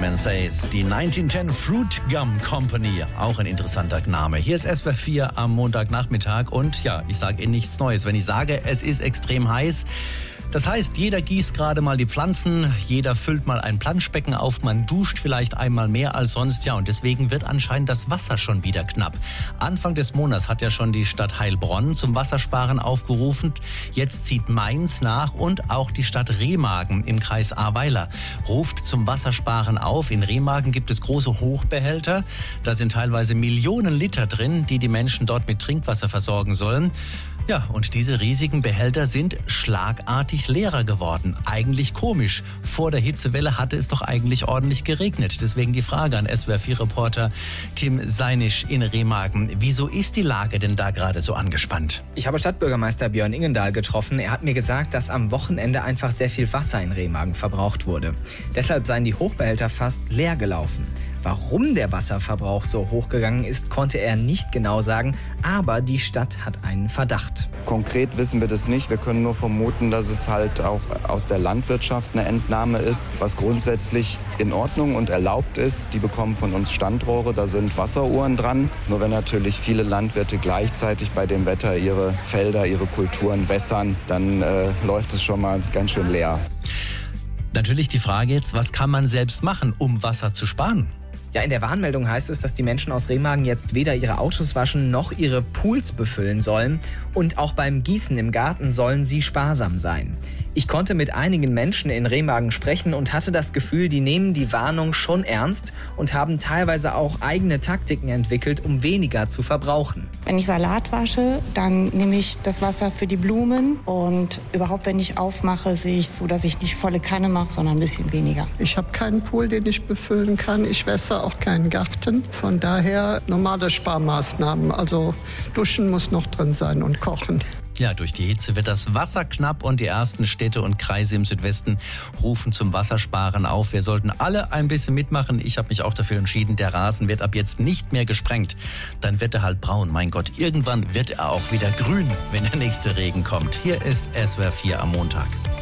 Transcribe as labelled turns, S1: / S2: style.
S1: Simon Says, die 1910 Fruit Gum Company, auch ein interessanter Name. Hier ist SWR 4 am Montagnachmittag und ja, ich sage Ihnen nichts Neues, wenn ich sage, es ist extrem heiß. Das heißt, jeder gießt gerade mal die Pflanzen, jeder füllt mal ein Planschbecken auf, man duscht vielleicht einmal mehr als sonst. Ja, und deswegen wird anscheinend das Wasser schon wieder knapp. Anfang des Monats hat ja schon die Stadt Heilbronn zum Wassersparen aufgerufen. Jetzt zieht Mainz nach und auch die Stadt Remagen im Kreis Ahrweiler ruft zum Wassersparen auf. In Remagen gibt es große Hochbehälter. Da sind teilweise Millionen Liter drin, die die Menschen dort mit Trinkwasser versorgen sollen. Ja, und diese riesigen Behälter sind schlagartig leerer geworden. Eigentlich komisch. Vor der Hitzewelle hatte es doch eigentlich ordentlich geregnet. Deswegen die Frage an SWR4-Reporter Tim Seinisch in Remagen. Wieso ist die Lage denn da gerade so angespannt?
S2: Ich habe Stadtbürgermeister Björn Ingendahl getroffen. Er hat mir gesagt, dass am Wochenende einfach sehr viel Wasser in Remagen verbraucht wurde. Deshalb seien die Hochbehälter fast leer gelaufen. Warum der Wasserverbrauch so hochgegangen ist, konnte er nicht genau sagen, aber die Stadt hat einen Verdacht.
S3: Konkret wissen wir das nicht. Wir können nur vermuten, dass es halt auch aus der Landwirtschaft eine Entnahme ist, was grundsätzlich in Ordnung und erlaubt ist. Die bekommen von uns Standrohre, da sind Wasseruhren dran. Nur wenn natürlich viele Landwirte gleichzeitig bei dem Wetter ihre Felder, ihre Kulturen wässern, dann läuft es schon mal ganz schön leer.
S1: Natürlich die Frage jetzt, was kann man selbst machen, um Wasser zu sparen?
S2: Ja, in der Warnmeldung heißt es, dass die Menschen aus Remagen jetzt weder ihre Autos waschen noch ihre Pools befüllen sollen. Und auch beim Gießen im Garten sollen sie sparsam sein. Ich konnte mit einigen Menschen in Remagen sprechen und hatte das Gefühl, die nehmen die Warnung schon ernst und haben teilweise auch eigene Taktiken entwickelt, um weniger zu verbrauchen.
S4: Wenn ich Salat wasche, dann nehme ich das Wasser für die Blumen und überhaupt, wenn ich aufmache, sehe ich so, dass ich nicht volle Kanne mache, sondern ein bisschen weniger.
S5: Ich habe keinen Pool, den ich befüllen kann. Ich wässere auch keinen Garten. Von daher normale Sparmaßnahmen. Also duschen muss noch drin sein und kochen.
S1: Ja, durch die Hitze wird das Wasser knapp und die ersten Städte und Kreise im Südwesten rufen zum Wassersparen auf. Wir sollten alle ein bisschen mitmachen. Ich habe mich auch dafür entschieden, der Rasen wird ab jetzt nicht mehr gesprengt. Dann wird er halt braun. Mein Gott, irgendwann wird er auch wieder grün, wenn der nächste Regen kommt. Hier ist SWR 4 am Montag.